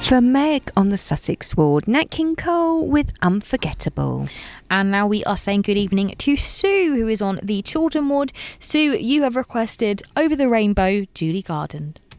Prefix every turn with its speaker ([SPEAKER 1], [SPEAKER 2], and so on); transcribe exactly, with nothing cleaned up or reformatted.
[SPEAKER 1] For Meg on the Sussex ward, Nat King Cole with Unforgettable.
[SPEAKER 2] And now we are saying good evening to Sue, who is on the children ward. Sue, you have requested Over the Rainbow, Julie Garden.